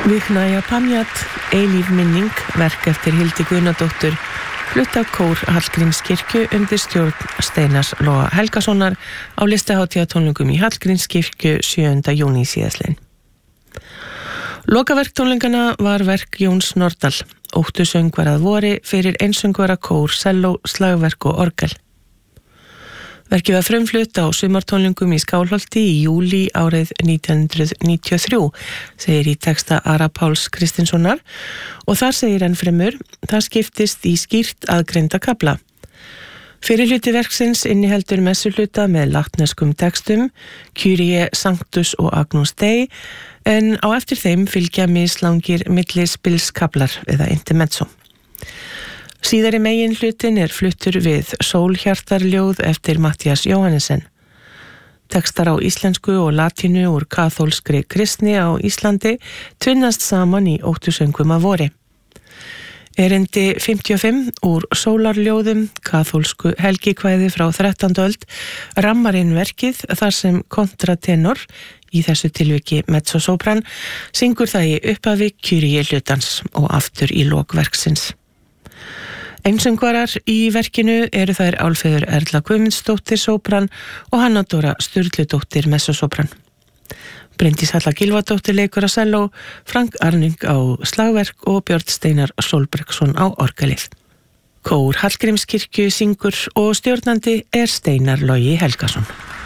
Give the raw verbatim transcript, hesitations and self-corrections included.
Viknaja Pamjat, eilíf minning, verk eftir Hildi Guðnadóttur, flutt af kór Hallgrímskirkju undir stjórn Steinars Loga Helgasonar á listahátíðartónleikum í Hallgrímskirkju sjöunda júní síðastliðinn. Lokaverk tónleikana var verk Jóns Nordal, óttusöngvar að vori fyrir einsöngvara kór, selló, slagverk og orgel. Verkið var frumflutt á sumartónlingum í Skálholti í júlí árið nítján hundruð níutíu og þrjú, segir í texta Ara Páls Kristinssonar, og þar segir enn fremur, það skiptist í skýrt aðgreinda kafla. Fyrir hluti verksins inniheldur messuhluta með latneskum textum, Kyrie, Sanctus og Agnus Dei, en á eftir þeim fylgja mislangir millispilskaflar eða intermezzo. Síðari megin hlutin er fluttur við Sólhjartarljóð eftir Matthías Jóhannessen. Tekstar á íslensku og latínu úr kaþólskri kristni á Íslandi tvinnast saman í óttusöngvum að vori. Erindi fimmtíu og fimm úr Sólarljóðum, kaþólsku helgikvæði frá þrettándu öld, rammar inn verkið þar sem kontratenor, í þessu tilviki mezzosopran, syngur það í upphafi Kyrie hlutans og aftur í lok verksins. Einsöngvarar í verkinu eru þær Álfheiður Erla Guðmundsdóttir sopran og Hanna Dóra Sturludóttir mezzosopran. Bryndís Halla Gylfadóttir leikur á selló, Frank Arning á slagverk og Björn Steinar Solbergsson á orgelið. Kór Hallgrímskirkju syngur og stjórnandi er Steinar Logi Helgason.